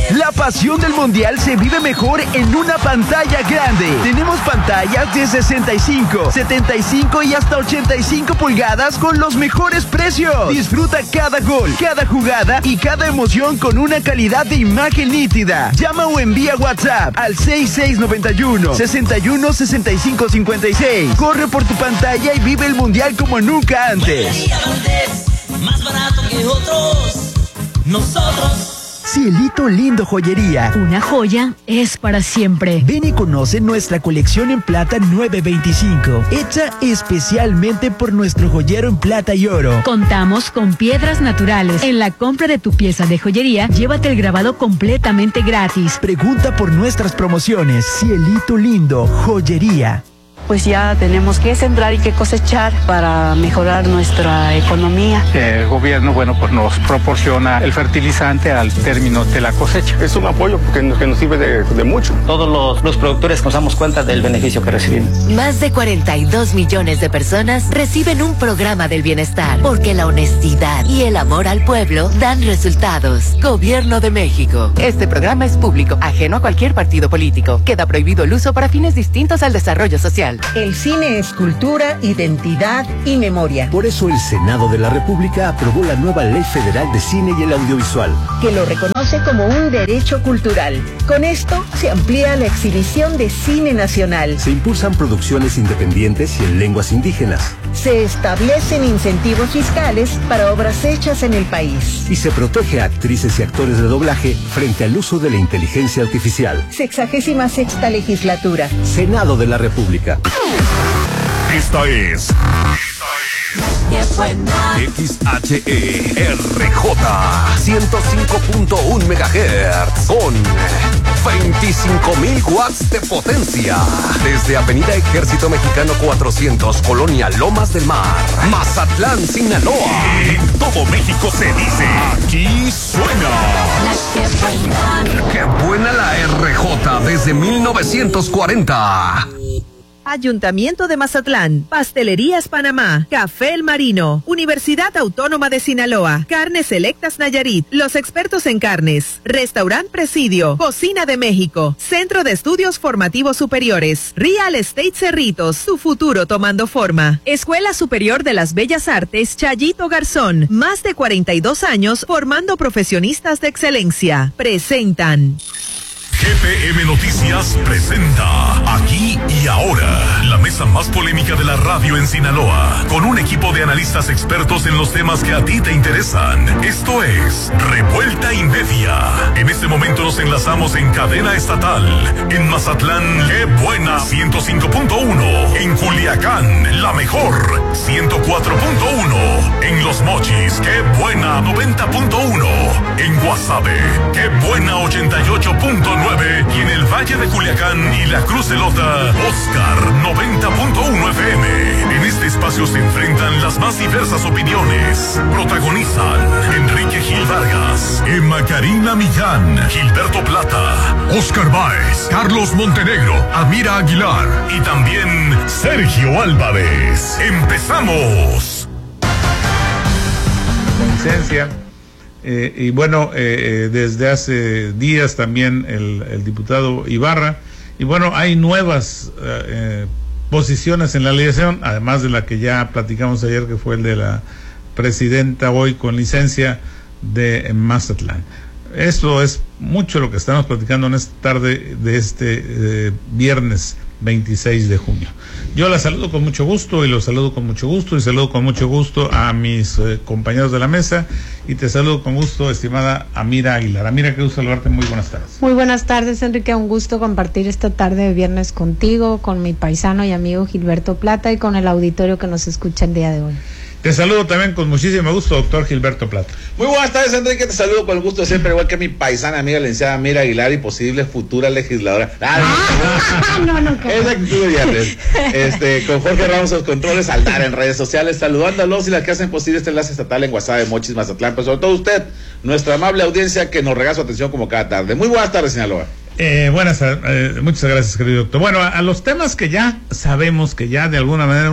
La pasión del Mundial se vive mejor en una pantalla grande. Tenemos pantallas de 65, 75 y hasta 85 pulgadas con los mejores precios. Disfruta cada gol, cada jugada y cada emoción con una calidad de imagen nítida. Llama o envía WhatsApp al 6691 61 65 56. Corre por tu pantalla y vive el Mundial como nunca antes. Más barato que otros, nosotros. Cielito Lindo Joyería. Una joya es para siempre. Ven y conoce nuestra colección en plata 925, hecha especialmente por nuestro joyero en plata y oro. Contamos con piedras naturales. En la compra de tu pieza de joyería, llévate el grabado completamente gratis. Pregunta por nuestras promociones. Cielito Lindo Joyería. Pues ya tenemos que sembrar y que cosechar para mejorar nuestra economía. El gobierno, bueno, pues nos proporciona el fertilizante al término de la cosecha. Es un apoyo que nos sirve de mucho. Todos los productores nos damos cuenta del beneficio que recibimos. Más de 42 millones de personas reciben un programa del bienestar, porque la honestidad y el amor al pueblo dan resultados. Gobierno de México. Este programa es público, ajeno a cualquier partido político. Queda prohibido el uso para fines distintos al desarrollo social. El cine es cultura, identidad y memoria. Por eso el Senado de la República aprobó la nueva Ley Federal de Cine y el Audiovisual, que lo reconoce como un derecho cultural. Con esto se amplía la exhibición de cine nacional. Se impulsan producciones independientes y en lenguas indígenas. Se establecen incentivos fiscales para obras hechas en el país. Y se protege a actrices y actores de doblaje frente al uso de la inteligencia artificial. 66ª legislatura. Senado de la República. Esta es XHERJ 105.1 MHz con 25.000 watts de potencia. Desde Avenida Ejército Mexicano 400, Colonia Lomas del Mar, Mazatlán, Sinaloa. En todo México se dice, aquí suena. ¡Qué buena la RJ desde 1940! Ayuntamiento de Mazatlán, Pastelerías Panamá, Café El Marino, Universidad Autónoma de Sinaloa, Carnes Selectas Nayarit, los expertos en carnes, Restaurant Presidio, Cocina de México, Centro de Estudios Formativos Superiores, Real Estate Cerritos, tu futuro tomando forma. Escuela Superior de las Bellas Artes Chayito Garzón, más de 42 años formando profesionistas de excelencia. Presentan. GPM Noticias presenta Aquí y Ahora, la mesa más polémica de la radio en Sinaloa, con un equipo de analistas expertos en los temas que a ti te interesan. Esto es Revuelta y Media. En este momento nos enlazamos en cadena estatal. En Mazatlán, ¡qué buena! 105.1. En Culiacán, la mejor, 104.1. En Los Mochis, ¡qué buena! 90.1. En Guasave, ¡qué buena! 88.9. Y en el Valle de Culiacán y la Cruz de Lota, Oscar 90.1 FM. En este espacio se enfrentan las más diversas opiniones. Protagonizan Enrique Gil Vargas, Emma Karina Millán, Gilberto Plata, Oscar Báez, Carlos Montenegro, Amira Aguilar y también Sergio Álvarez. ¡Empezamos! Licencia. Y bueno, desde hace días también el diputado Ibarra, y bueno, hay nuevas posiciones en la elección, además de la que ya platicamos ayer, que fue el de la presidenta hoy con licencia de Mazatlán. Esto es mucho lo que estamos platicando en esta tarde de este viernes 26 de junio. Yo la saludo con mucho gusto y los saludo con mucho gusto y saludo con mucho gusto a mis compañeros de la mesa y te saludo con gusto, estimada Amira Aguilar. Amira, qué gusto saludarte, muy buenas tardes. Muy buenas tardes, Enrique, un gusto compartir esta tarde de viernes contigo, con mi paisano y amigo Gilberto Plata y con el auditorio que nos escucha el día de hoy. Te saludo también con muchísimo gusto, doctor Gilberto Plata. Muy buenas tardes, Enrique, te saludo con el gusto de siempre, igual que mi paisana amiga, la licenciada Amira Aguilar y posible futura legisladora. No. Es actitud de viernes. Con Jorge Ramos, los controles, Aldar en redes sociales, saludando a los y las que hacen posible este enlace estatal en Guasave, Mochis, Mazatlán, pero sobre todo usted, nuestra amable audiencia que nos regala su atención como cada tarde. Muy buenas tardes, Sinaloa. Muchas gracias, querido doctor. Bueno, a los temas que ya sabemos que ya de alguna manera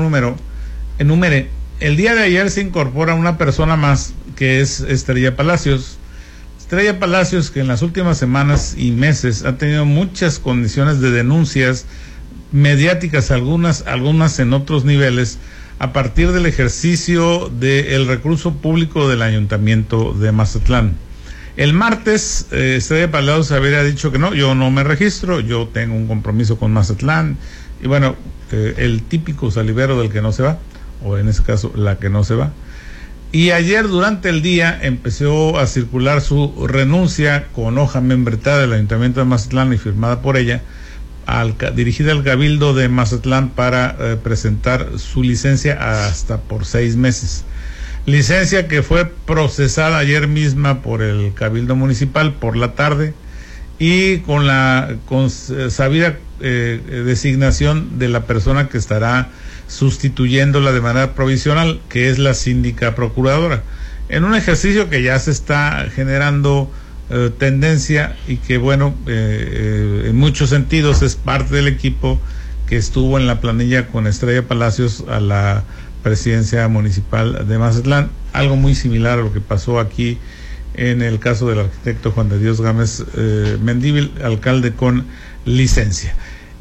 enumere. El día de ayer se incorpora una persona más, que es Estrella Palacios. Estrella Palacios, que en las últimas semanas y meses ha tenido muchas condiciones de denuncias mediáticas, algunas en otros niveles, a partir del ejercicio del recurso público del Ayuntamiento de Mazatlán. El martes, Estrella Palacios habría dicho que no, yo no me registro, yo tengo un compromiso con Mazatlán, y bueno, el típico salivero del que no se va, o en ese caso, la que no se va. Y ayer durante el día empezó a circular su renuncia con hoja membretada del Ayuntamiento de Mazatlán y firmada por ella, dirigida al Cabildo de Mazatlán para presentar su licencia hasta por 6 meses. Licencia que fue procesada ayer misma por el Cabildo Municipal por la tarde y con la sabida designación de la persona que estará sustituyéndola de manera provisional, que es la síndica procuradora, en un ejercicio que ya se está generando tendencia y que bueno, en muchos sentidos es parte del equipo que estuvo en la planilla con Estrella Palacios a la presidencia municipal de Mazatlán, algo muy similar a lo que pasó aquí en el caso del arquitecto Juan de Dios Gámez Mendívil, alcalde con licencia.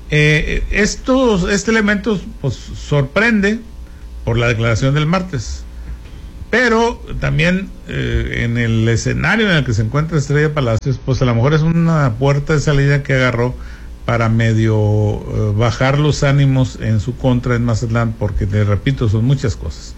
Este elemento pues sorprende por la declaración del martes, pero también en el escenario en el que se encuentra Estrella Palacios, pues a lo mejor es una puerta de salida que agarró para medio bajar los ánimos en su contra en Mazatlán, porque te repito, son muchas cosas.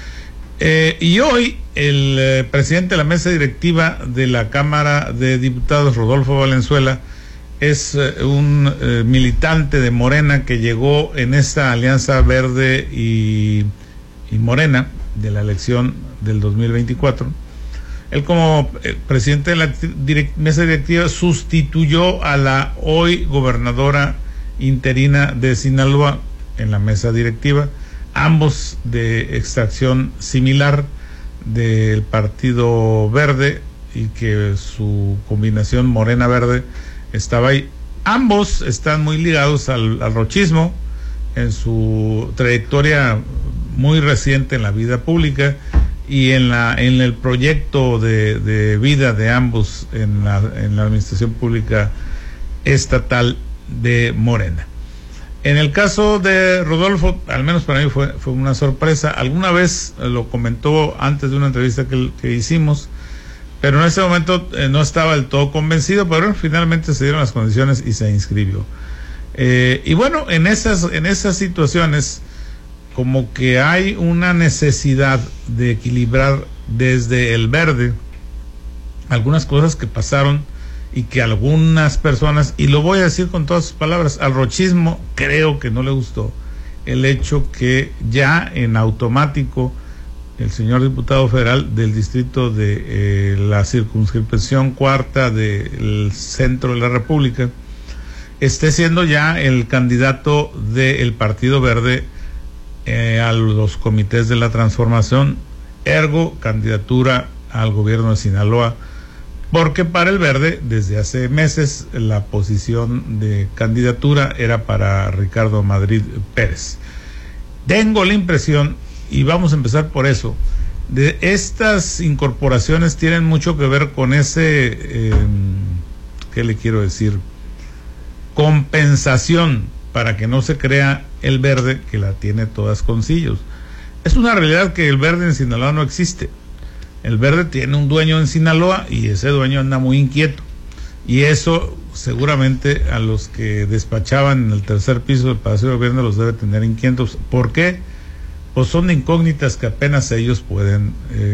Y hoy el presidente de la mesa directiva de la Cámara de Diputados, Rodolfo Valenzuela, es un militante de Morena que llegó en esta alianza verde y Morena de la elección del 2024. Él, como presidente de la mesa directiva, sustituyó a la hoy gobernadora interina de Sinaloa en la mesa directiva, ambos de extracción similar del Partido Verde, y que su combinación Morena-Verde estaba ahí. Ambos están muy ligados al rochismo en su trayectoria muy reciente en la vida pública y en el proyecto de vida de ambos en la administración pública estatal de Morena. En el caso de Rodolfo, al menos para mí fue una sorpresa. Alguna vez lo comentó antes de una entrevista que hicimos, pero en ese momento no estaba del todo convencido, pero finalmente se dieron las condiciones y se inscribió. Y bueno, en esas situaciones, como que hay una necesidad de equilibrar desde el verde algunas cosas que pasaron y que algunas personas, y lo voy a decir con todas sus palabras, al rochismo creo que no le gustó el hecho que ya en automático el señor diputado federal del distrito de la circunscripción cuarta del centro de la República esté siendo ya el candidato del Partido Verde a los comités de la transformación, ergo candidatura al gobierno de Sinaloa, porque para el Verde desde hace meses la posición de candidatura era para Ricardo Madrid Pérez. Tengo la impresión, y vamos a empezar por eso, de estas incorporaciones tienen mucho que ver con ese, ¿qué le quiero decir? Compensación para que no se crea el Verde que la tiene todas con sillos. Es una realidad que el Verde en Sinaloa no existe. El Verde tiene un dueño en Sinaloa y ese dueño anda muy inquieto. Y eso seguramente a los que despachaban en el tercer piso del Palacio de Gobierno los debe tener inquietos. ¿Por qué? Pues son incógnitas que apenas ellos pueden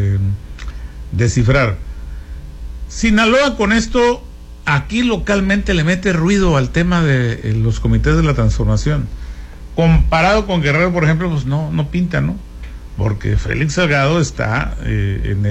descifrar. Sinaloa con esto aquí localmente le mete ruido al tema de los comités de la transformación. Comparado con Guerrero, por ejemplo, pues no pinta, ¿no? Porque Félix Salgado está en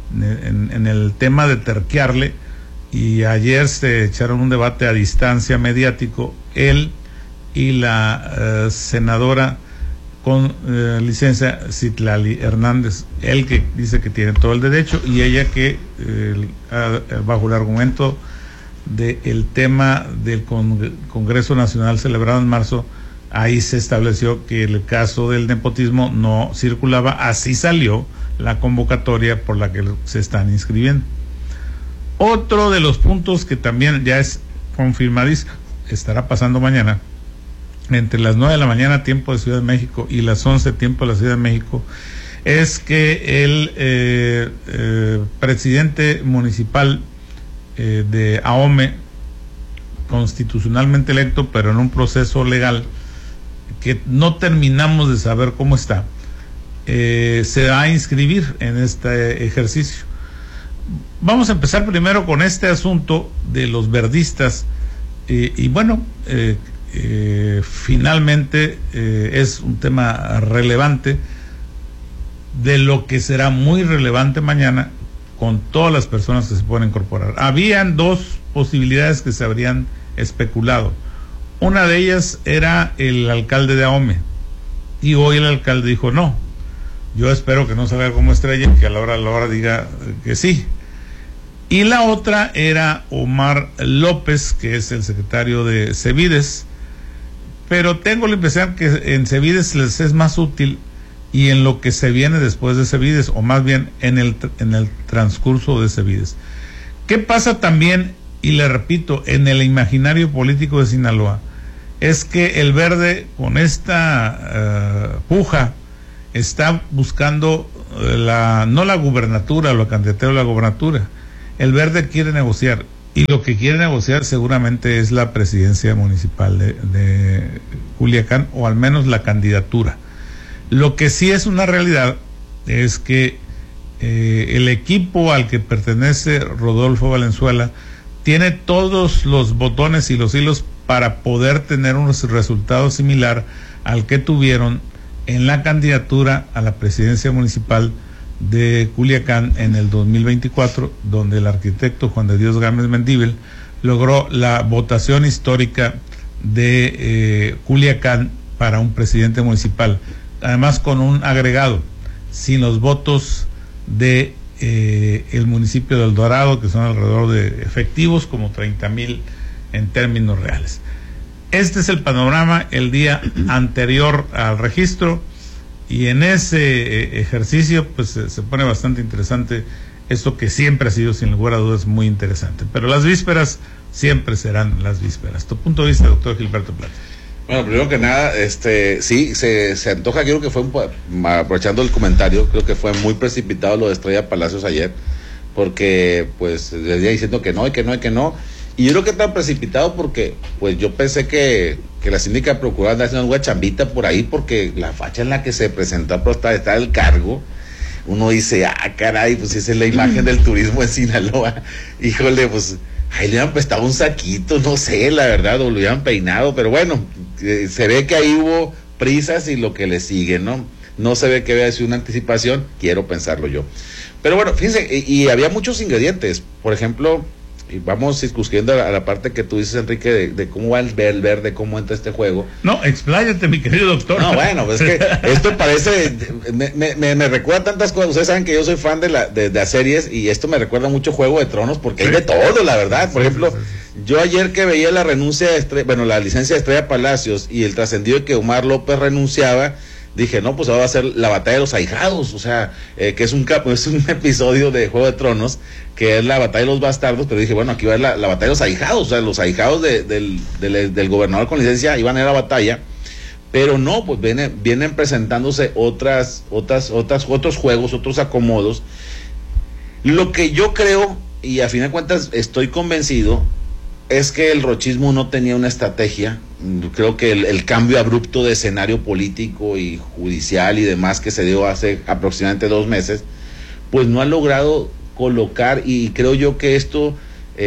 el tema de terquearle, y ayer se echaron un debate a distancia mediático, él y la senadora con licencia Citlali Hernández, él que dice que tiene todo el derecho y ella que bajo el argumento del tema del Congreso Nacional celebrado en marzo, ahí se estableció que el caso del nepotismo no circulaba, así salió la convocatoria por la que se están inscribiendo. Otro de los puntos que también ya es confirmadísimo, estará pasando mañana, entre las 9 de la mañana tiempo de Ciudad de México y las 11 tiempo de la Ciudad de México, es que el presidente municipal de Ahome, constitucionalmente electo, pero en un proceso legal que no terminamos de saber cómo está, se va a inscribir en este ejercicio. Vamos a empezar primero con este asunto de los verdistas, y bueno, finalmente es un tema relevante, de lo que será muy relevante mañana con todas las personas que se pueden incorporar. Habían dos posibilidades que se habrían especulado. Una de ellas era el alcalde de Ahome, y hoy el alcalde dijo no, yo espero que no salga como estrella y que a la hora diga que sí. Y la otra era Omar López, que es el secretario de Cevides, pero tengo la impresión que en Cevides les es más útil, y en lo que se viene después de Cevides, o más bien en el transcurso de Cevides. ¿Qué pasa también? Y le repito, en el imaginario político de Sinaloa, es que el Verde, con esta puja, está buscando no la gubernatura, la candidatura a la gubernatura. El Verde quiere negociar, y lo que quiere negociar seguramente es la presidencia municipal de Culiacán, o al menos la candidatura. Lo que sí es una realidad es que el equipo al que pertenece Rodolfo Valenzuela tiene todos los botones y los hilos para poder tener un resultado similar al que tuvieron en la candidatura a la presidencia municipal de Culiacán en el 2024, donde el arquitecto Juan de Dios Gámez Mendívil logró la votación histórica de Culiacán para un presidente municipal, además con un agregado, sin los votos de el municipio de El Dorado, que son alrededor de efectivos como 30,000 en términos reales. Este es el panorama el día anterior al registro, y en ese ejercicio pues se pone bastante interesante esto, que siempre ha sido sin lugar a dudas muy interesante, pero las vísperas siempre serán las vísperas. ¿Tu punto de vista, doctor Gilberto Plata? Bueno, primero que nada, sí, se antoja, creo que fue, aprovechando el comentario, creo que fue muy precipitado lo de Estrella Palacios ayer, porque pues le venía diciendo que no, y que no, y que no, y yo creo que tan precipitado porque pues yo pensé que la síndica de Procuraduría andaba haciendo una chambita por ahí, porque la facha en la que se presentó para estar el cargo, uno dice, caray, pues esa es la imagen del turismo en Sinaloa, híjole, pues ahí le han prestado un saquito, no sé, la verdad, o lo habían peinado, pero bueno, se ve que ahí hubo prisas y lo que le sigue, no se ve que había sido una anticipación, quiero pensarlo yo. Pero bueno, fíjense, y había muchos ingredientes, por ejemplo, y vamos circunscribiendo a la parte que tú dices, Enrique, de cómo va el Verde, cómo entra este juego. No, expláyate, mi querido doctor. No, bueno, pues es que esto parece, me recuerda tantas cosas. Ustedes saben que yo soy fan de las series, y esto me recuerda mucho Juego de Tronos, porque hay de todo, la verdad. Por ejemplo, yo ayer que veía la renuncia de la licencia de Estrella Palacios y el trascendido de que Omar López renunciaba, dije, no, pues ahora va a ser la batalla de los ahijados, o sea, que es un episodio de Juego de Tronos, que es la batalla de los bastardos, pero dije, bueno, aquí va a haber la batalla de los ahijados, o sea, los ahijados del gobernador con licencia iban a ir a la batalla, pero no, pues vienen presentándose otros juegos, otros acomodos. Lo que yo creo, y a fin de cuentas estoy convencido, es que el rochismo no tenía una estrategia. Creo que el cambio abrupto de escenario político y judicial y demás que se dio hace aproximadamente 2 meses, pues no ha logrado colocar, y creo yo que esto,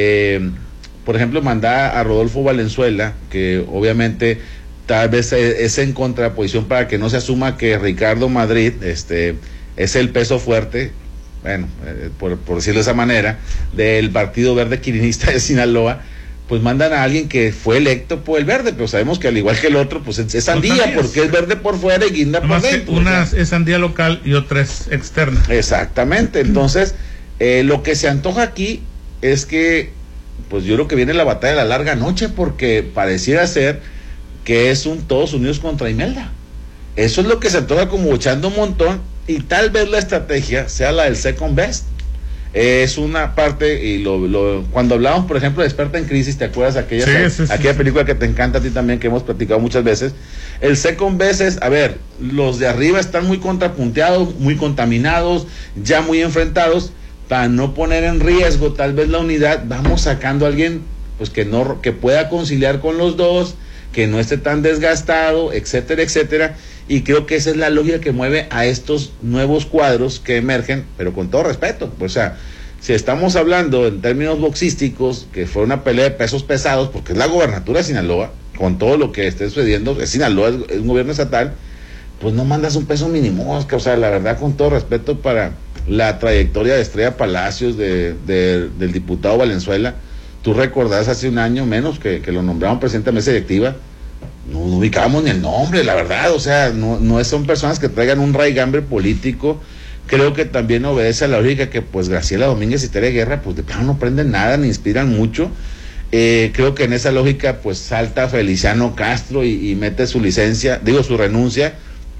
por ejemplo, mandar a Rodolfo Valenzuela, que obviamente tal vez es en contraposición para que no se asuma que Ricardo Madrid es el peso fuerte, bueno, por decirlo de esa manera, del Partido Verde Quirinista de Sinaloa, pues mandan a alguien que fue electo por el Verde, pero sabemos que al igual que el otro, pues es sandía, porque es verde por fuera y guinda por dentro. Una es sandía local y otra es externa. Exactamente, entonces, lo que se antoja aquí es que, pues yo creo que viene la batalla de la larga noche, porque pareciera ser que es un todos unidos contra Imelda. Eso es lo que se antoja, como echando un montón, y tal vez la estrategia sea la del second best. Es una parte, y cuando hablábamos, por ejemplo, de Experta en Crisis, ¿te acuerdas? Aquella película que te encanta a ti también, que hemos platicado muchas veces. El second best es, a ver, los de arriba están muy contrapunteados, muy contaminados, ya muy enfrentados, para no poner en riesgo tal vez la unidad, vamos sacando a alguien pues que pueda conciliar con los dos, que no esté tan desgastado, etcétera, etcétera. Y creo que esa es la lógica que mueve a estos nuevos cuadros que emergen, pero con todo respeto. Pues, o sea, si estamos hablando en términos boxísticos, que fue una pelea de pesos pesados, porque es la gobernatura de Sinaloa, con todo lo que esté sucediendo, Sinaloa es un gobierno estatal, pues no mandas un peso mínimo, o sea, la verdad, con todo respeto para la trayectoria de Estrella Palacios, del diputado Valenzuela. Tú recordás hace un año menos que lo nombraron presidente de mesa directiva, no ubicábamos ni el nombre, la verdad, o sea, no son personas que traigan un raigambre político. Creo que también obedece a la lógica que pues Graciela Domínguez y Tere Guerra pues de plano no prenden nada ni inspiran mucho. Creo que en esa lógica pues salta Feliciano Castro y mete su renuncia.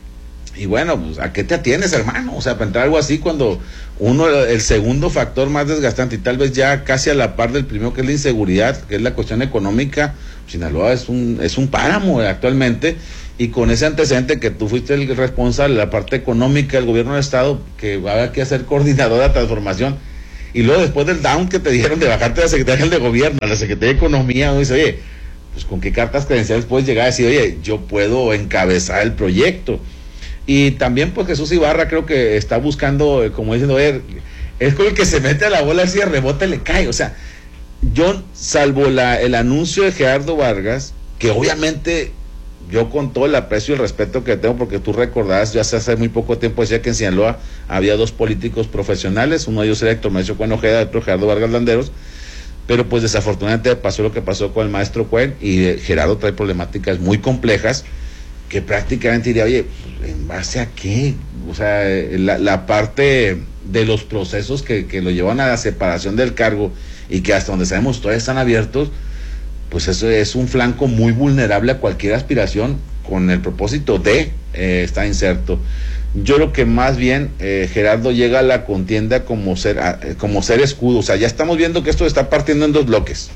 Y bueno, pues ¿a qué te atienes, hermano? O sea, para entrar algo así cuando el segundo factor más desgastante y tal vez ya casi a la par del primero, que es la inseguridad, que es la cuestión económica, Sinaloa es un páramo actualmente, y con ese antecedente que tú fuiste el responsable de la parte económica del gobierno del estado, que va a haber que hacer coordinadora de transformación, y luego después del down que te dieron de bajarte de la Secretaría de Gobierno a la Secretaría de Economía, uno dice, oye, pues con qué cartas credenciales puedes llegar a decir, oye, yo puedo encabezar el proyecto. Y también pues Jesús Ibarra creo que está buscando, como diciendo, es con el que se mete a la bola, así de rebote le cae. O sea, yo, salvo el anuncio de Gerardo Vargas, que obviamente yo con todo el aprecio y el respeto que tengo, porque tú recordás, yo hace muy poco tiempo decía que en Sinaloa había 2 políticos profesionales, uno de ellos era Héctor Mauricio Cuen Ojeda, otro Gerardo Vargas Landeros, pero pues desafortunadamente pasó lo que pasó con el maestro Cuen, y Gerardo trae problemáticas muy complejas, que prácticamente diría, oye, ¿en base a qué? O sea, la parte de los procesos que lo llevan a la separación del cargo y que hasta donde sabemos todavía están abiertos, pues eso es un flanco muy vulnerable a cualquier aspiración con el propósito de estar inserto. Yo creo que más bien Gerardo llega a la contienda como ser escudo. O sea, ya estamos viendo que esto está partiendo en 2 bloques.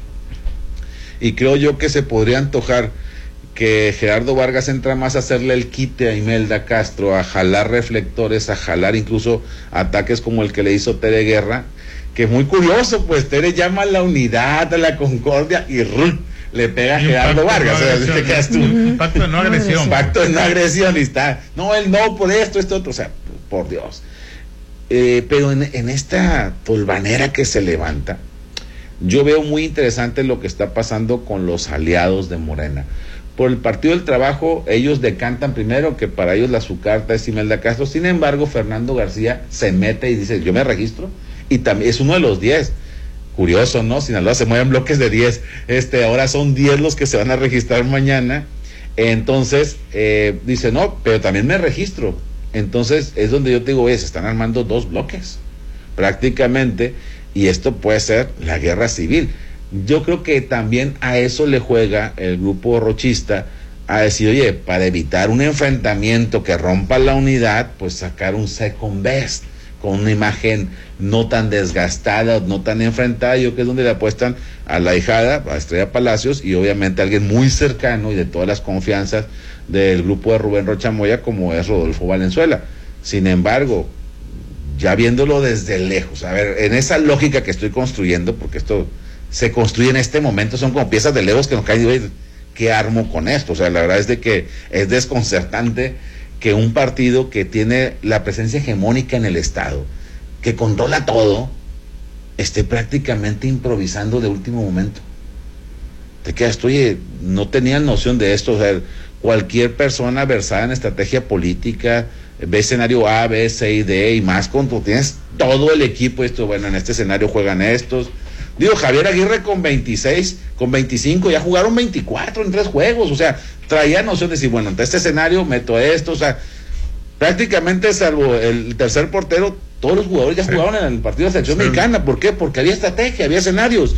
Y creo yo que se podría antojar que Gerardo Vargas entra más a hacerle el quite a Imelda Castro, a jalar reflectores, a jalar incluso ataques como el que le hizo Tere Guerra, que muy curioso, pues Tere llama a la unidad, a la concordia y le pega a Gerardo Vargas. Te quedas tú. Pacto de no agresión. Pacto de no agresión, y está. No, él no, por esto, otro. O sea, por Dios. Pero en esta tolvanera que se levanta, yo veo muy interesante lo que está pasando con los aliados de Morena. Por el Partido del Trabajo, ellos decantan primero que para ellos la su carta es Imelda Castro. Sin embargo, Fernando García se mete y dice, yo me registro, y también es uno de los 10. Curioso, ¿no? Sinaloa se mueven bloques de 10. Ahora son 10 los que se van a registrar mañana. Entonces, dice, no, pero también me registro. Entonces, es donde yo te digo, oye, se están armando 2 bloques, prácticamente, y esto puede ser la guerra civil. Yo creo que también a eso le juega el grupo rochista, a decir, oye, para evitar un enfrentamiento que rompa la unidad, pues sacar un second best, con una imagen no tan desgastada, no tan enfrentada. Yo creo que es donde le apuestan a la hijada, a Estrella Palacios, y obviamente a alguien muy cercano y de todas las confianzas del grupo de Rubén Rocha Moya, como es Rodolfo Valenzuela. Sin embargo, ya viéndolo desde lejos, a ver, en esa lógica que estoy construyendo, porque esto se construye en este momento, son como piezas de Legos que nos caen, y ¿qué armo con esto? O sea, la verdad es de que es desconcertante que un partido que tiene la presencia hegemónica en el Estado, que controla todo, esté prácticamente improvisando de último momento. Te quedas, oye, no tenían noción de esto. O sea, cualquier persona versada en estrategia política ve escenario A, B, C y D, y más cuando tienes todo el equipo, bueno, en este escenario juegan estos. Digo, Javier Aguirre con 26, con 25, ya jugaron 24 en 3 juegos, o sea, traía noción de decir, bueno, ante este escenario meto esto, o sea, prácticamente salvo el tercer portero, todos los jugadores ya jugaron en el partido de selección mexicana. ¿Por qué? Porque había estrategia, había escenarios.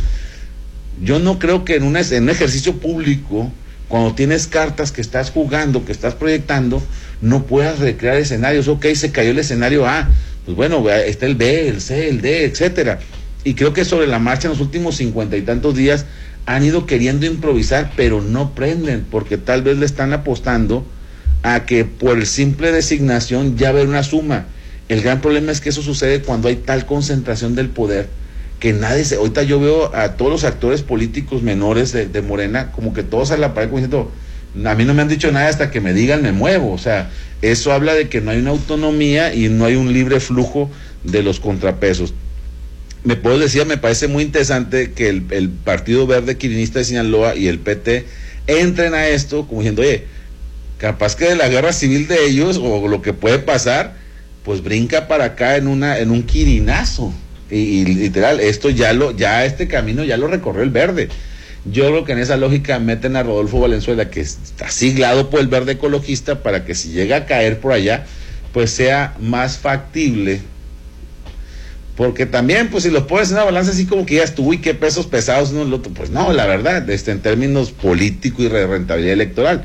Yo no creo que en un ejercicio público, cuando tienes cartas que estás jugando, que estás proyectando, no puedas recrear escenarios. Ok, se cayó el escenario A, pues bueno, está el B, el C, el D, etcétera. Y creo que sobre la marcha en los últimos 50 y tantos días han ido queriendo improvisar, pero no prenden, porque tal vez le están apostando a que por el simple designación ya haber una suma. El gran problema es que eso sucede cuando hay tal concentración del poder que ahorita yo veo a todos los actores políticos menores de Morena como que todos a la pared como diciendo, a mí no me han dicho nada hasta que me digan me muevo. O sea, eso habla de que no hay una autonomía y no hay un libre flujo de los contrapesos. Me parece muy interesante que el Partido Verde Quirinista de Sinaloa y el PT entren a esto como diciendo, oye, capaz que de la guerra civil de ellos o lo que puede pasar, pues brinca para acá en un quirinazo. Y literal, este camino ya lo recorrió el Verde. Yo creo que en esa lógica meten a Rodolfo Valenzuela, que está siglado por el Verde Ecologista, para que si llega a caer por allá, pues sea más factible. Porque también, pues si lo pones en una balanza así como que ya estuvo y qué pesos pesados uno el otro, pues no, la verdad, en términos político y de rentabilidad electoral,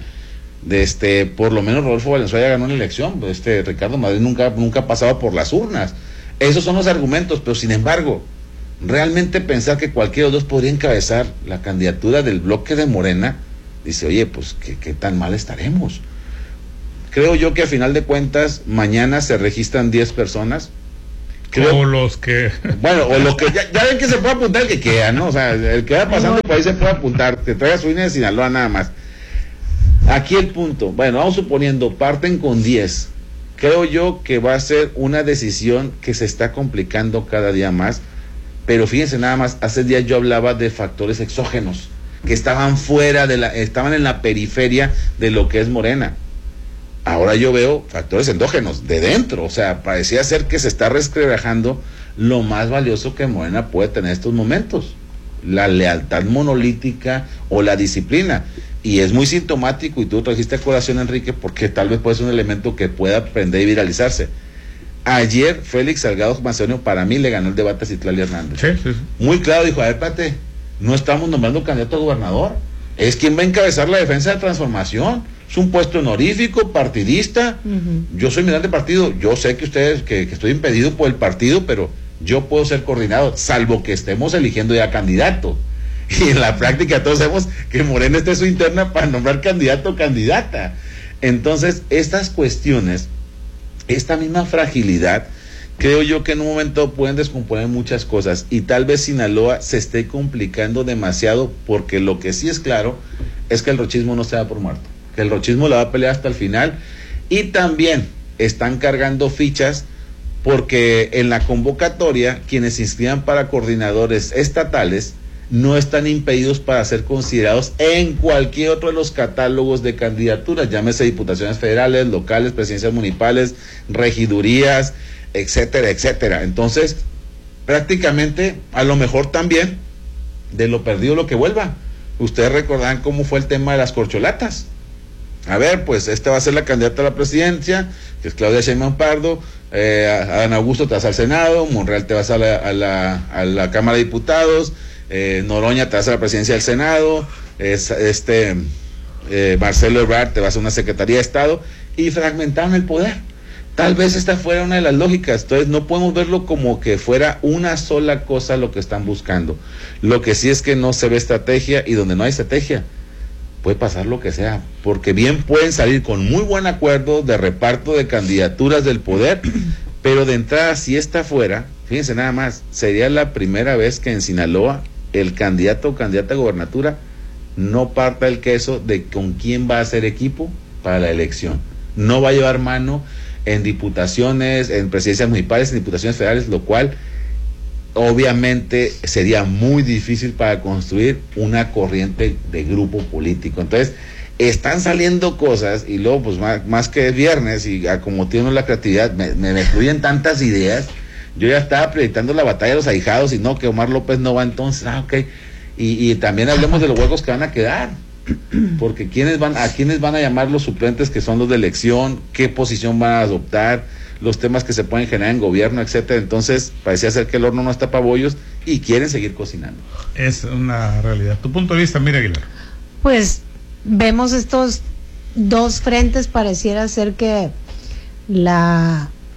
por lo menos Rodolfo Valenzuela ganó una elección, Ricardo Madrid nunca ha pasado por las urnas. Esos son los argumentos, pero sin embargo, realmente pensar que cualquiera de los dos podría encabezar la candidatura del bloque de Morena, dice, oye, pues ¿qué tan mal estaremos? Creo yo que a final de cuentas, mañana se registran 10 personas. O los que... Bueno, o los que ya ven que se puede apuntar el que quiera, ¿no? O sea, el que va pasando por ahí se puede apuntar, que traiga su INE de Sinaloa nada más. Aquí el punto, bueno, vamos suponiendo, parten con 10. Creo yo que va a ser una decisión que se está complicando cada día más, pero fíjense nada más, hace días yo hablaba de factores exógenos, que estaban estaban en la periferia de lo que es Morena. Ahora yo veo factores endógenos, de dentro, o sea, parecía ser que se está resquebrajando lo más valioso que Morena puede tener en estos momentos, la lealtad monolítica o la disciplina. Y es muy sintomático, y tú trajiste a colación, Enrique, porque tal vez puede ser un elemento que pueda aprender y viralizarse. Ayer, Félix Salgado Macedonio, para mí, le ganó el debate a Citlali Hernández. Sí. Muy claro, dijo, a ver, espérate, no estamos nombrando candidato a gobernador, es quien va a encabezar la defensa de transformación, es un puesto honorífico, partidista, yo soy militante de partido, yo sé que ustedes, que estoy impedido por el partido, pero yo puedo ser coordinado, salvo que estemos eligiendo ya candidato. Y en la práctica todos sabemos que Morena está en su interna para nombrar candidato o candidata. Entonces, estas cuestiones, esta misma fragilidad, creo yo que en un momento pueden descomponer muchas cosas. Y tal vez Sinaloa se esté complicando demasiado, porque lo que sí es claro es que el rochismo no se da por muerto. Que el rochismo la va a pelear hasta el final. Y también están cargando fichas, porque en la convocatoria, quienes se inscriban para coordinadores estatales no están impedidos para ser considerados en cualquier otro de los catálogos de candidaturas, llámese diputaciones federales, locales, presidencias municipales, regidurías, etcétera, etcétera. Entonces, prácticamente, a lo mejor también, de lo perdido lo que vuelva. Ustedes recordarán cómo fue el tema de las corcholatas. A ver, pues esta va a ser la candidata a la presidencia, que es Claudia Sheinbaum Pardo, Adán Augusto te vas al Senado, Monreal te vas a la Cámara de Diputados, Noroña te vas a la presidencia del Senado, Marcelo Ebrard te vas a una Secretaría de Estado, y fragmentaron el poder. Tal vez esta fuera una de las lógicas. Entonces no podemos verlo como que fuera una sola cosa lo que están buscando. Lo que sí es que no se ve estrategia, y donde no hay estrategia puede pasar lo que sea, porque bien pueden salir con muy buen acuerdo de reparto de candidaturas del poder, pero de entrada, si esta fuera, fíjense nada más, sería la primera vez que en Sinaloa el candidato o candidata a gobernatura no parta el queso de con quién va a hacer equipo para la elección. No va a llevar mano en diputaciones, en presidencias municipales, en diputaciones federales, lo cual obviamente sería muy difícil para construir una corriente de grupo político. Entonces, están saliendo cosas, y luego pues más que es viernes y como tiene la creatividad, me fluyen tantas ideas. Yo ya estaba proyectando la batalla de los ahijados, y no, que Omar López no va, entonces, ok, y también hablemos de los huecos que van a quedar, porque a quiénes van a llamar los suplentes, que son los de elección, qué posición van a adoptar, los temas que se pueden generar en gobierno, etcétera. Entonces parecía ser que el horno no está para bollos y quieren seguir cocinando. Es una realidad. Tu punto de vista, mira, Aguilar. Pues vemos estos dos frentes, pareciera ser que la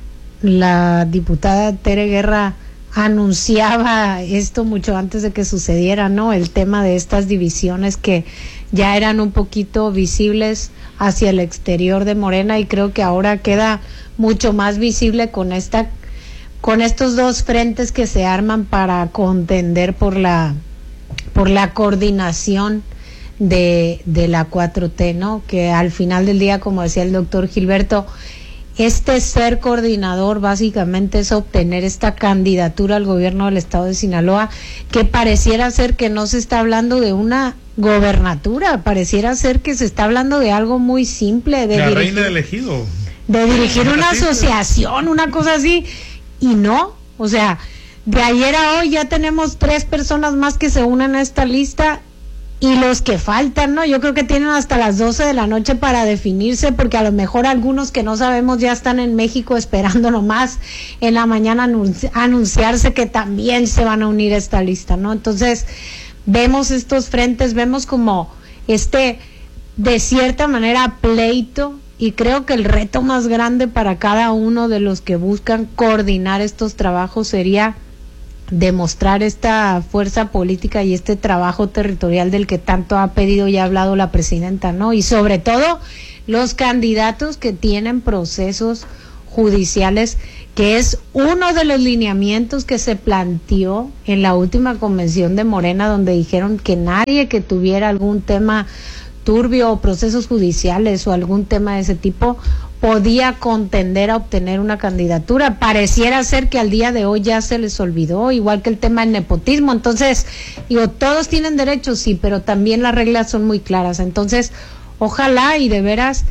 la diputada Tere Guerra anunciaba esto mucho antes de que sucediera, ¿no? El tema de estas divisiones que ya eran un poquito visibles hacia el exterior de Morena, y creo que ahora queda mucho más visible con estos dos frentes que se arman para contender por la coordinación de la 4T, ¿no? Que al final del día, como decía el doctor Gilberto, ser coordinador básicamente es obtener esta candidatura al gobierno del estado de Sinaloa, que pareciera ser que no se está hablando de una gobernatura, pareciera ser que se está hablando de algo muy simple, de la dirigir, reina del ejido, de dirigir una asociación, una cosa así, y no, o sea, de ayer a hoy ya tenemos 3 personas más que se unen a esta lista, y los que faltan, ¿no? Yo creo que tienen hasta las 12 de la noche para definirse, porque a lo mejor algunos que no sabemos ya están en México esperando nomás en la mañana anunciarse que también se van a unir a esta lista, ¿no? Entonces, vemos estos frentes, vemos como de cierta manera, pleito, y creo que el reto más grande para cada uno de los que buscan coordinar estos trabajos sería demostrar esta fuerza política y este trabajo territorial del que tanto ha pedido y ha hablado la presidenta, ¿no? Y sobre todo los candidatos que tienen procesos judiciales, que es uno de los lineamientos que se planteó en la última convención de Morena, donde dijeron que nadie que tuviera algún tema turbio o procesos judiciales o algún tema de ese tipo podía contender a obtener una candidatura. Pareciera ser que al día de hoy ya se les olvidó, igual que el tema del nepotismo. Entonces, todos tienen derechos, sí, pero también las reglas son muy claras. Entonces, ojalá y de veras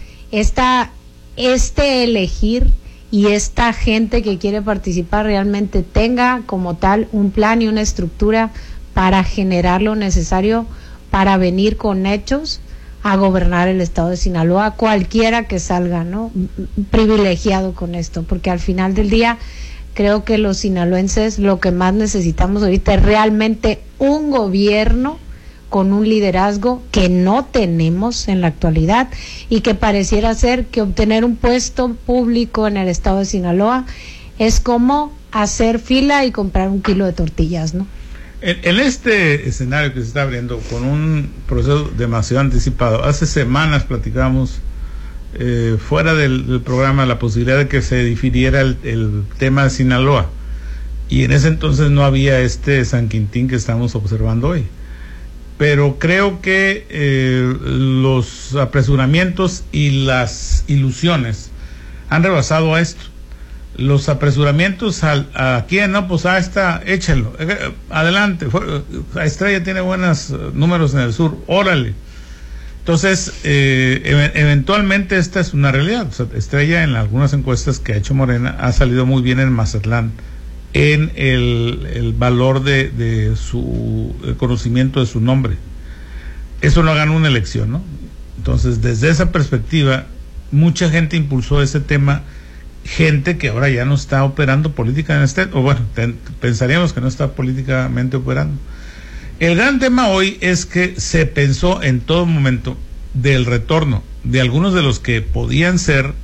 elegir y esta gente que quiere participar realmente tenga como tal un plan y una estructura para generar lo necesario para venir con hechos a gobernar el estado de Sinaloa, cualquiera que salga, ¿no? Privilegiado con esto, porque al final del día creo que los sinaloenses lo que más necesitamos ahorita es realmente un gobierno con un liderazgo que no tenemos en la actualidad, y que pareciera ser que obtener un puesto público en el estado de Sinaloa es como hacer fila y comprar 1 kilo de tortillas, ¿no? En este escenario que se está abriendo con un proceso demasiado anticipado, hace semanas platicamos fuera del programa la posibilidad de que se difiriera el tema de Sinaloa, y en ese entonces no había San Quintín que estamos observando hoy, pero creo que los apresuramientos y las ilusiones han rebasado a esto. Los apresuramientos a quién, no, pues échalo, adelante, Estrella tiene buenos números en el sur, órale. Entonces, eventualmente esta es una realidad. O sea, Estrella, en algunas encuestas que ha hecho Morena, ha salido muy bien en Mazatlán en el valor de su conocimiento de su nombre. Eso no ganó una elección, ¿no? Entonces, desde esa perspectiva, mucha gente impulsó ese tema, gente que ahora ya no está operando política en o bueno, pensaríamos que no está políticamente operando. El gran tema hoy es que se pensó en todo momento del retorno de algunos de los que podían ser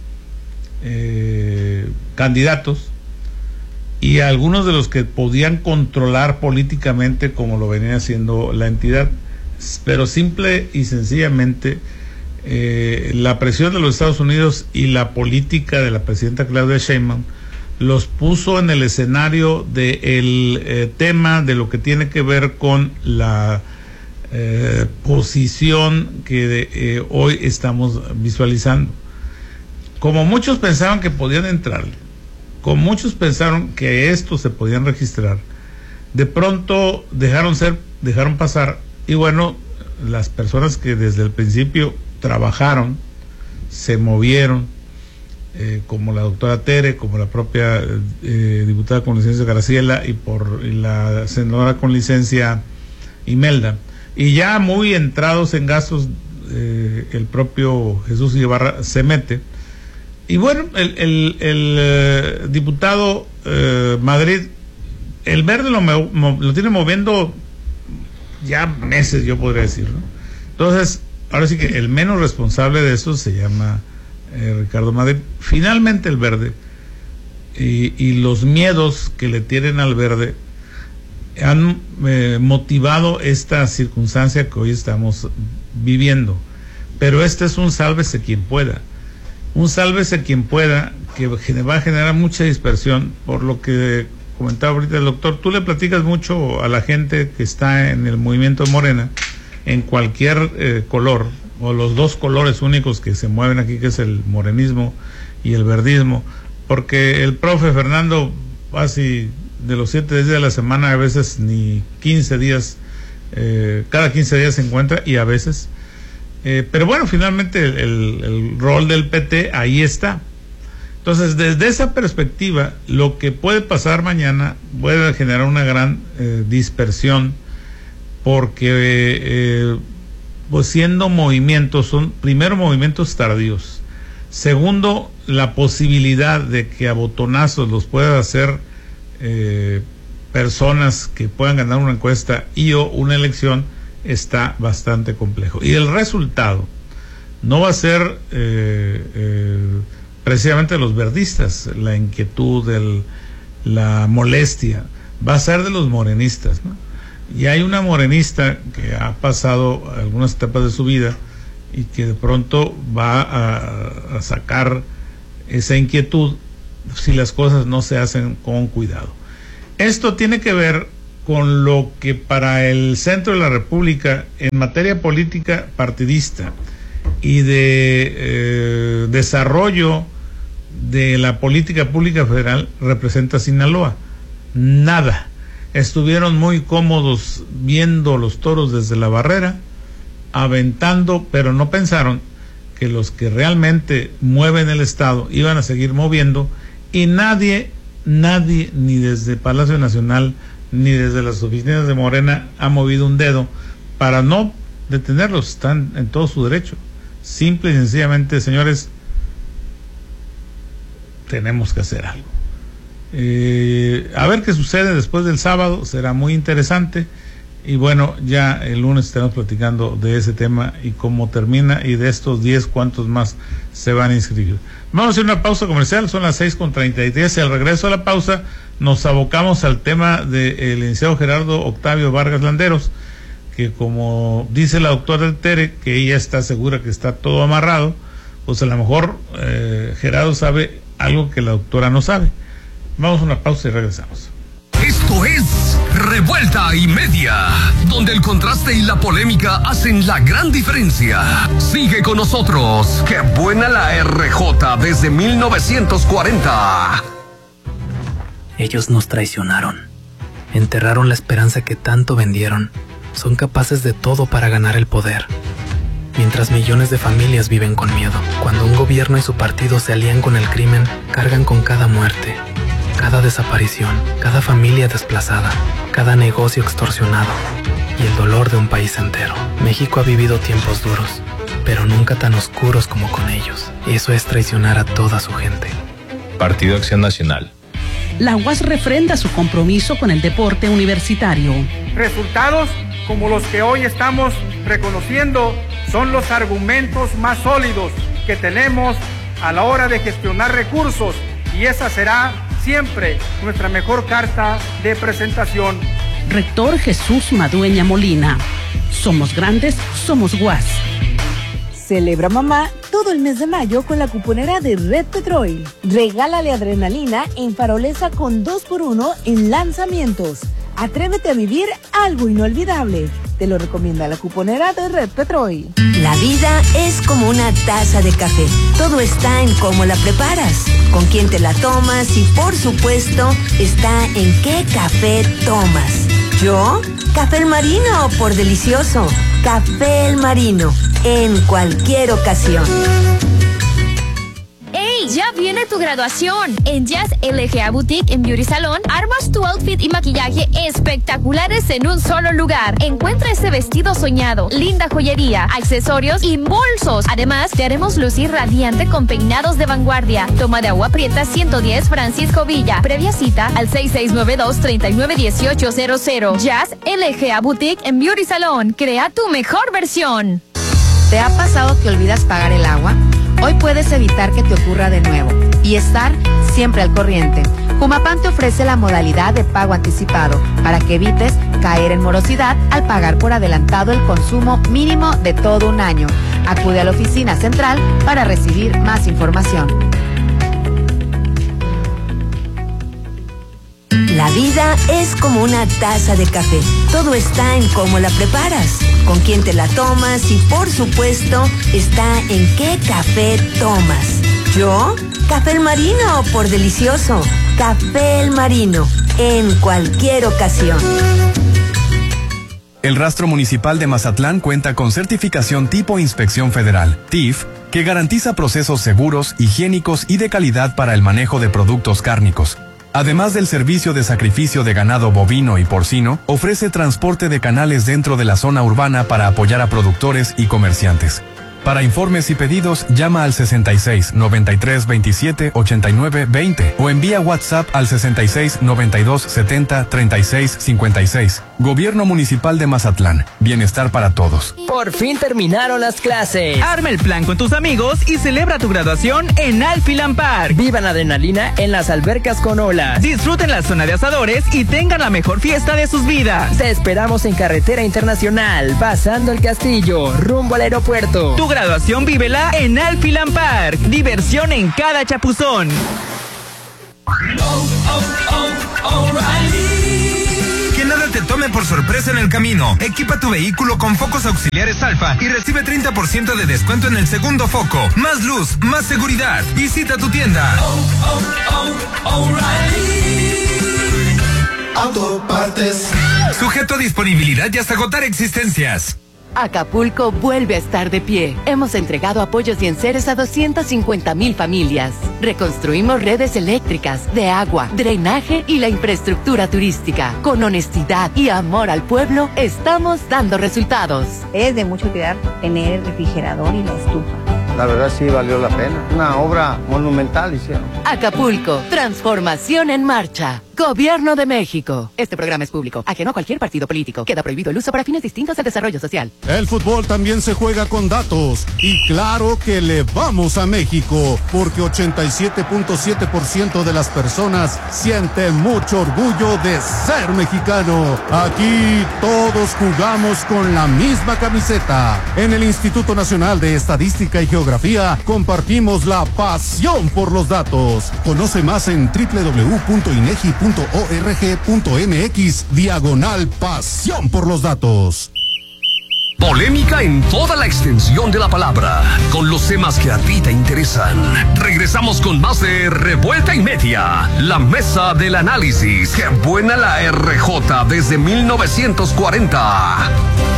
candidatos, y algunos de los que podían controlar políticamente, como lo venía haciendo la entidad, pero simple y sencillamente la presión de los Estados Unidos y la política de la presidenta Claudia Sheinbaum los puso en el escenario del tema de lo que tiene que ver con la posición que hoy estamos visualizando. Como muchos pensaban que podían entrarle, como muchos pensaron que estos se podían registrar, de pronto dejaron pasar, y bueno, las personas que desde el principio trabajaron, se movieron, como la doctora Tere, como la propia diputada con licencia Graciela, y la senadora con licencia Imelda, y ya muy entrados en gastos, el propio Jesús Ibarra se mete, y bueno, el diputado Madrid, el verde lo tiene moviendo ya meses, yo podría decir, ¿no? Entonces, ahora sí que el menos responsable de eso se llama Ricardo Madrid. Finalmente el verde y los miedos que le tienen al verde han motivado esta circunstancia que hoy estamos viviendo. Pero este es un sálvese quien pueda. Un sálvese quien pueda que va a generar mucha dispersión, por lo que comentaba ahorita el doctor. Tú le platicas mucho a la gente que está en el movimiento Morena, en cualquier color, o los dos colores únicos que se mueven aquí, que es el morenismo y el verdismo, porque el profe Fernando, casi de los 7 días de la semana, a veces ni 15 días, cada 15 días se encuentra, y a veces, pero bueno, finalmente el rol del PT ahí está. Entonces, desde esa perspectiva, lo que puede pasar mañana puede generar una gran dispersión, porque pues siendo movimientos, son primero movimientos tardíos, segundo, la posibilidad de que a botonazos los pueda hacer personas que puedan ganar una encuesta y o una elección, está bastante complejo. Y el resultado no va a ser precisamente de los verdistas, la inquietud, la molestia, va a ser de los morenistas, ¿no? Y hay una morenista que ha pasado algunas etapas de su vida y que de pronto va a sacar esa inquietud si las cosas no se hacen con cuidado. Esto tiene que ver con lo que para el centro de la República, en materia política partidista y de desarrollo de la política pública federal, representa Sinaloa. Nada. Estuvieron muy cómodos viendo los toros desde la barrera, aventando, pero no pensaron que los que realmente mueven el Estado iban a seguir moviendo, y nadie, ni desde Palacio Nacional, ni desde las oficinas de Morena ha movido un dedo para no detenerlos. Están en todo su derecho. Simple y sencillamente, señores, tenemos que hacer algo. A ver qué sucede después del sábado, será muy interesante. Y bueno, ya el lunes estaremos platicando de ese tema y cómo termina, y de estos 10 cuántos más se van a inscribir. Vamos a hacer una pausa comercial, son las 6:33, y al regreso a la pausa nos abocamos al tema del licenciado Gerardo Octavio Vargas Landeros, que como dice la doctora Tere, que ella está segura que está todo amarrado, pues a lo mejor Gerardo sabe algo que la doctora no sabe. Vamos a una pausa y regresamos. Esto es Revuelta y Media, donde el contraste y la polémica hacen la gran diferencia. Sigue con nosotros. ¡Qué buena la RJ desde 1940! Ellos nos traicionaron. Enterraron la esperanza que tanto vendieron. Son capaces de todo para ganar el poder. Mientras millones de familias viven con miedo. Cuando un gobierno y su partido se alían con el crimen, cargan con cada muerte, cada desaparición, cada familia desplazada, cada negocio extorsionado y el dolor de un país entero. México ha vivido tiempos duros, pero nunca tan oscuros como con ellos. Eso es traicionar a toda su gente. Partido Acción Nacional. La UAS refrenda su compromiso con el deporte universitario. Resultados como los que hoy estamos reconociendo son los argumentos más sólidos que tenemos a la hora de gestionar recursos, y esa será siempre nuestra mejor carta de presentación. Rector Jesús Madueña Molina. Somos grandes, somos UAS. Celebra mamá todo el mes de mayo con la cuponera de Red Petrol. Regálale adrenalina en Farolesa con 2x1 en lanzamientos. Atrévete a vivir algo inolvidable. Te lo recomienda la cuponera de Red Petrol. La vida es como una taza de café. Todo está en cómo la preparas, con quién te la tomas y, por supuesto, está en qué café tomas. ¿Yo? Café El Marino, por delicioso. Café El Marino, en cualquier ocasión. ¡Ey! Ya viene tu graduación. En Jazz LGA Boutique en Beauty Salon, armas tu outfit y maquillaje espectaculares en un solo lugar. Encuentra ese vestido soñado, linda joyería, accesorios y bolsos. Además, te haremos lucir radiante con peinados de vanguardia. Toma de Agua Prieta 110 Francisco Villa. Previa cita al 6692-391800. Jazz LGA Boutique en Beauty Salon. Crea tu mejor versión. ¿Te ha pasado que olvidas pagar el agua? Hoy puedes evitar que te ocurra de nuevo y estar siempre al corriente. Humapan te ofrece la modalidad de pago anticipado para que evites caer en morosidad al pagar por adelantado el consumo mínimo de todo un año. Acude a la oficina central para recibir más información. La vida es como una taza de café. Todo está en cómo la preparas, con quién te la tomas y, por supuesto, está en qué café tomas. ¿Yo? Café El Marino, por delicioso. Café El Marino, en cualquier ocasión. El Rastro Municipal de Mazatlán cuenta con certificación tipo Inspección Federal, TIF, que garantiza procesos seguros, higiénicos y de calidad para el manejo de productos cárnicos. Además del servicio de sacrificio de ganado bovino y porcino, ofrece transporte de canales dentro de la zona urbana para apoyar a productores y comerciantes. Para informes y pedidos, llama al 66 93 27 89 20 o envía WhatsApp al 66 92 70 36 56. Gobierno Municipal de Mazatlán. Bienestar para todos. Por fin terminaron las clases. Arma el plan con tus amigos y celebra tu graduación en Alfiland Park. Vivan adrenalina en las albercas con olas. Disfruten la zona de asadores y tengan la mejor fiesta de sus vidas. Te esperamos en Carretera Internacional, pasando el Castillo, rumbo al aeropuerto. Tu graduación vívela en Alfiland Park. Diversión en cada chapuzón. Que nada te tome por sorpresa en el camino. Equipa tu vehículo con focos auxiliares Alfa y recibe 30% de descuento en el segundo foco. Más luz, más seguridad. Visita tu tienda. Autopartes. Sujeto a disponibilidad y hasta agotar existencias. Acapulco vuelve a estar de pie. Hemos entregado apoyos y enseres a 250,000 familias. Reconstruimos redes eléctricas, de agua, drenaje y la infraestructura turística. Con honestidad y amor al pueblo, estamos dando resultados. Es de mucho cuidar tener el refrigerador y la estufa. La verdad sí valió la pena. Una obra monumental hicieron. Acapulco, transformación en marcha. Gobierno de México. Este programa es público, ajeno a cualquier partido político. Queda prohibido el uso para fines distintos al desarrollo social. El fútbol también se juega con datos. Y claro que le vamos a México, porque 87.7% de las personas sienten mucho orgullo de ser mexicano. Aquí todos jugamos con la misma camiseta. En el Instituto Nacional de Estadística y Geografía compartimos la pasión por los datos. Conoce más en www.inegi.org.mx/pasión por los datos. Polémica en toda la extensión de la palabra, con los temas que a ti te interesan. Regresamos con más de Revuelta y Media, la mesa del análisis. ¡Qué buena la RJ desde 1940!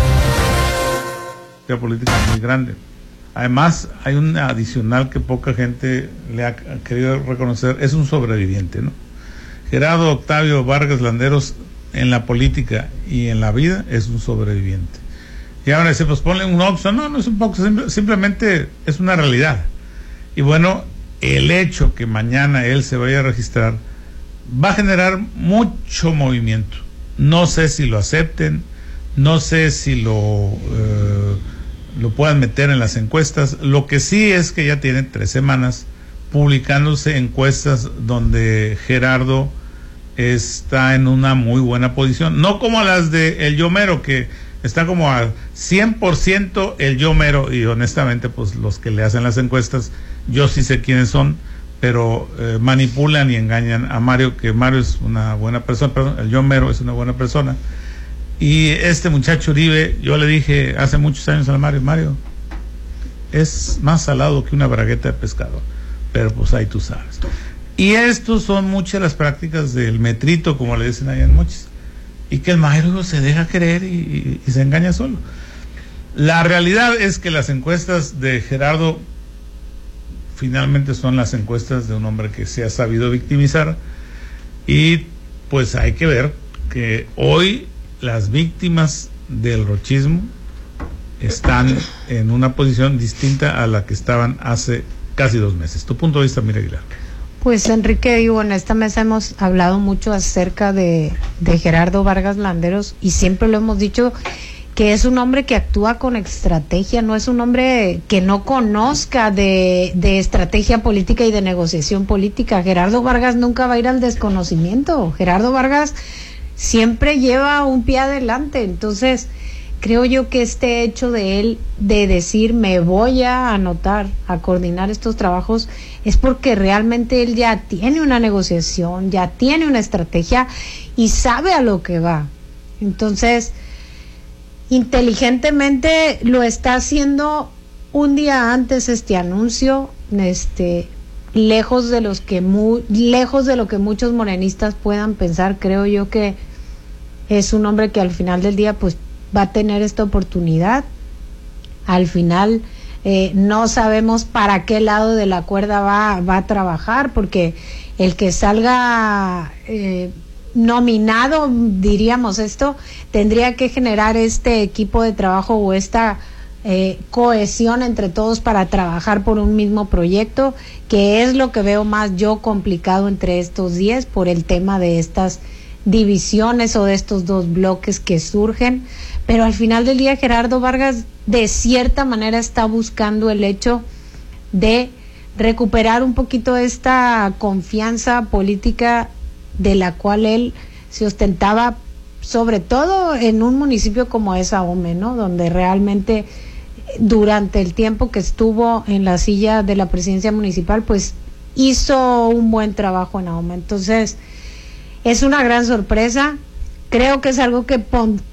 La política es muy grande. Además, hay un adicional que poca gente le ha querido reconocer, es un sobreviviente, ¿no? Gerardo Octavio Vargas Landeros en la política y en la vida es un sobreviviente. Y ahora dice, pues ponle un Oxxo. No es un poco, simplemente es una realidad. Y bueno, el hecho que mañana él se vaya a registrar va a generar mucho movimiento. No sé si lo acepten, no sé si lo puedan meter en las encuestas. Lo que sí es que ya tienen 3 semanas publicándose encuestas donde Gerardo está en una muy buena posición, no como las de el Yo Mero, que está como al 100% el Yo Mero, y honestamente pues los que le hacen las encuestas, yo sí sé quiénes son, pero manipulan y engañan a Mario, que Mario es una buena persona, perdón, el Yo Mero es una buena persona. Y este muchacho Uribe, yo le dije hace muchos años a Mario, es más salado que una bragueta de pescado, pero pues ahí tú sabes. Y estos son muchas las prácticas del metrito, como le dicen allá en Mochis, y que el Mario se deja creer y se engaña solo. La realidad es que las encuestas de Gerardo finalmente son las encuestas de un hombre que se ha sabido victimizar, y pues hay que ver que hoy las víctimas del rochismo están en una posición distinta a la que estaban hace casi 2 meses. Tu punto de vista, Mira Aguilar. Pues Enrique, digo, en esta mesa hemos hablado mucho acerca de Gerardo Vargas Landeros, y siempre lo hemos dicho que es un hombre que actúa con estrategia, no es un hombre que no conozca de estrategia política y de negociación política. Gerardo Vargas nunca va a ir al desconocimiento. Gerardo Vargas siempre lleva un pie adelante. Entonces, creo yo que este hecho de él de decir me voy a anotar, a coordinar estos trabajos, es porque realmente él ya tiene una negociación, ya tiene una estrategia y sabe a lo que va. Entonces, inteligentemente lo está haciendo un día antes este anuncio, lejos de lo que muchos morenistas puedan pensar. Creo yo que es un hombre que al final del día pues va a tener esta oportunidad. Al final no sabemos para qué lado de la cuerda va a trabajar, porque el que salga nominado, diríamos esto, tendría que generar este equipo de trabajo o esta cohesión entre todos para trabajar por un mismo proyecto, que es lo que veo más yo complicado entre estos 10 por el tema de estas divisiones o de estos dos bloques que surgen. Pero al final del día Gerardo Vargas de cierta manera está buscando el hecho de recuperar un poquito esta confianza política de la cual él se ostentaba, sobre todo en un municipio como es Ahome, ¿no? Donde realmente durante el tiempo que estuvo en la silla de la presidencia municipal, pues hizo un buen trabajo en Ahome. Entonces, es una gran sorpresa. Creo que es algo que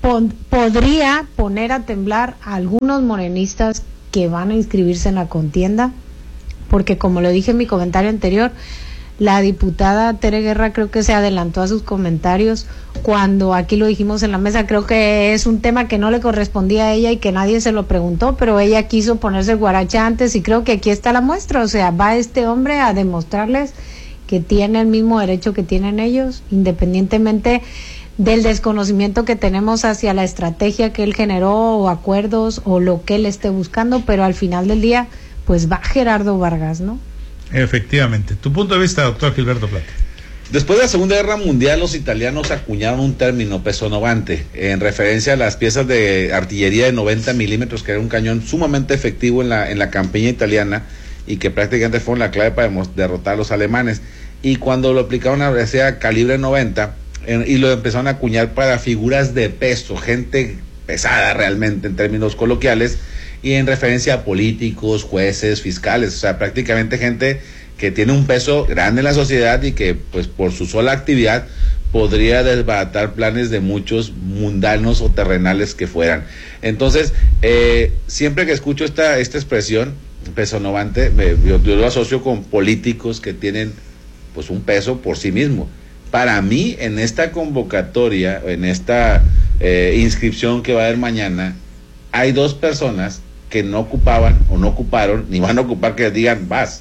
podría poner a temblar a algunos morenistas que van a inscribirse en la contienda, porque como lo dije en mi comentario anterior, la diputada Tere Guerra creo que se adelantó a sus comentarios cuando aquí lo dijimos en la mesa. Creo que es un tema que no le correspondía a ella y que nadie se lo preguntó, pero ella quiso ponerse guaracha antes y creo que aquí está la muestra. O sea, va este hombre a demostrarles que tiene el mismo derecho que tienen ellos, independientemente del desconocimiento que tenemos hacia la estrategia que él generó o acuerdos o lo que él esté buscando, pero al final del día pues va Gerardo Vargas, ¿no? Efectivamente. ¿Tu punto de vista, doctor Gilberto Plata? Después de la Segunda Guerra Mundial, los italianos acuñaron un término, peso novante, en referencia a las piezas de artillería de 90 milímetros, que era un cañón sumamente efectivo en la campiña italiana y que prácticamente fue la clave para derrotar a los alemanes. Y cuando lo aplicaron a ese calibre 90, y lo empezaron a acuñar para figuras de peso, gente pesada realmente en términos coloquiales, y en referencia a políticos, jueces, fiscales, o sea, prácticamente gente que tiene un peso grande en la sociedad y que pues por su sola actividad podría desbaratar planes de muchos mundanos o terrenales que fueran. Entonces, siempre que escucho esta expresión, peso novante, yo lo asocio con políticos que tienen pues un peso por sí mismo. Para mí, en esta convocatoria, en esta inscripción que va a haber mañana, hay dos personas que no ocupaban o no ocuparon, ni van a ocupar que les digan vas.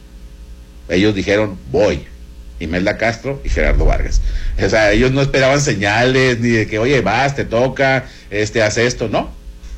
Ellos dijeron voy. Imelda Castro y Gerardo Vargas. O sea, ellos no esperaban señales, ni de que oye vas, te toca, haz esto, no.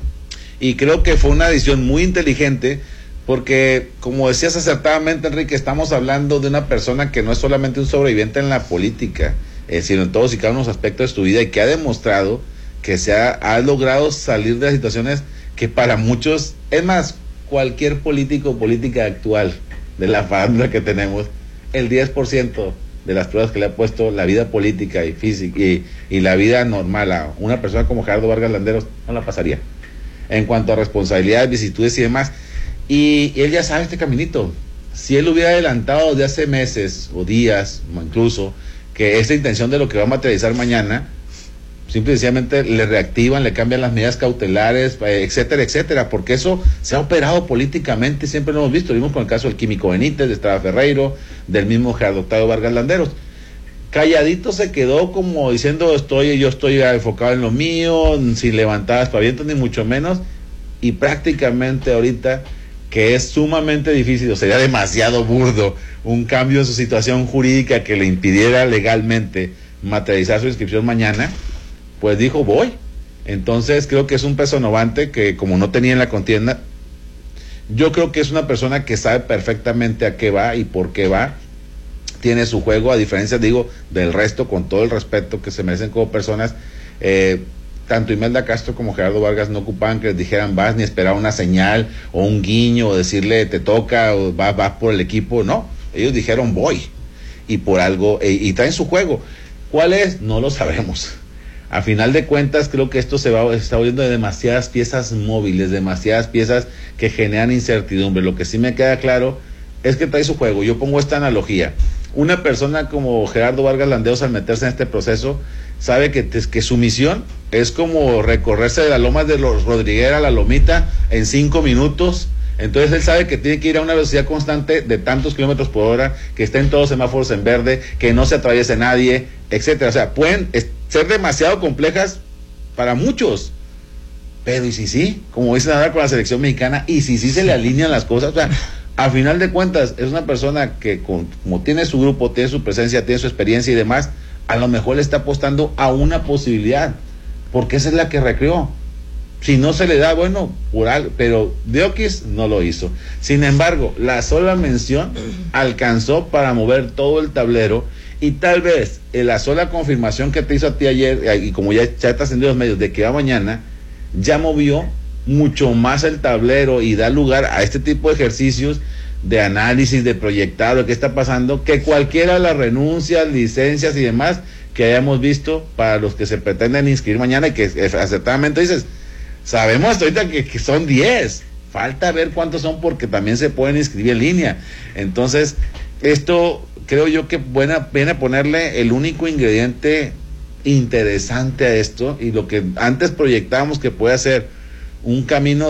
Y creo que fue una decisión muy inteligente, porque como decías acertadamente, Enrique, estamos hablando de una persona que no es solamente un sobreviviente en la política, sino en todos y cada uno de los aspectos de su vida, y que ha demostrado que ha logrado salir de las situaciones que para muchos, es más, cualquier político o política actual de la farándula que tenemos, el 10% de las pruebas que le ha puesto la vida política y física y la vida normal a una persona como Gerardo Vargas Landeros, no la pasaría. En cuanto a responsabilidades, vicisitudes y demás, y él ya sabe este caminito. Si él hubiera adelantado de hace meses o días, o incluso, que esta intención de lo que va a materializar mañana, simple y sencillamente le reactivan, le cambian las medidas cautelares, etcétera, etcétera, porque eso se ha operado políticamente, siempre lo hemos visto. Vimos con el caso del Químico Benítez, de Estrada Ferreiro, del mismo Gerardo Octavio Vargas Landeros. Calladito se quedó como diciendo yo estoy enfocado en lo mío, sin levantar aspavientos ni mucho menos, y prácticamente ahorita que es sumamente difícil, o sería demasiado burdo un cambio en su situación jurídica que le impidiera legalmente materializar su inscripción mañana, pues dijo voy. Entonces creo que es un peso novante que, como no tenía en la contienda, yo creo que es una persona que sabe perfectamente a qué va y por qué va, tiene su juego, a diferencia, digo, del resto, con todo el respeto que se merecen como personas. tanto Imelda Castro como Gerardo Vargas no ocupaban que les dijeran vas, ni esperar una señal o un guiño o decirle te toca o vas por el equipo, no, ellos dijeron voy, y por algo, y traen su juego. ¿Cuál es? No lo sabemos. A final de cuentas creo que esto se está volviendo de demasiadas piezas móviles, demasiadas piezas que generan incertidumbre. Lo que sí me queda claro es que trae su juego. Yo pongo esta analogía. Una persona como Gerardo Vargas Landeros, al meterse en este proceso, sabe que su misión es como recorrerse de la loma de los Rodriguera a la Lomita en 5 minutos. Entonces él sabe que tiene que ir a una velocidad constante de tantos kilómetros por hora, que estén todos los semáforos en verde, que no se atraviese nadie, etcétera. O sea, pueden ser demasiado complejas para muchos. Pero ¿y si sí? Como dicen ahora con la selección mexicana, ¿y si sí se le alinean las cosas? O sea, a final de cuentas, es una persona que como tiene su grupo, tiene su presencia, tiene su experiencia y demás, a lo mejor le está apostando a una posibilidad, porque esa es la que recreó. Si no se le da, bueno, por algo, pero Deoquis no lo hizo. Sin embargo, la sola mención alcanzó para mover todo el tablero, y tal vez la sola confirmación que te hizo a ti ayer, y como ya está haciendo los medios, de que va mañana, ya movió mucho más el tablero y da lugar a este tipo de ejercicios de análisis, de proyectar lo que está pasando, que cualquiera de las renuncias, licencias y demás que hayamos visto para los que se pretenden inscribir mañana, y que acertadamente dices, sabemos hasta ahorita que son 10, falta ver cuántos son porque también se pueden inscribir en línea. Entonces, esto creo yo que viene a ponerle el único ingrediente interesante a esto, y lo que antes proyectábamos que puede ser un camino